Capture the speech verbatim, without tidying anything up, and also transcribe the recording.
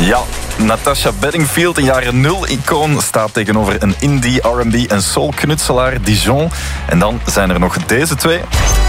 Ja, Natasha Bedingfield, een jaren nul-icoon, staat tegenover een indie, R en B en soul-knutselaar Dijon. En dan zijn er nog deze twee.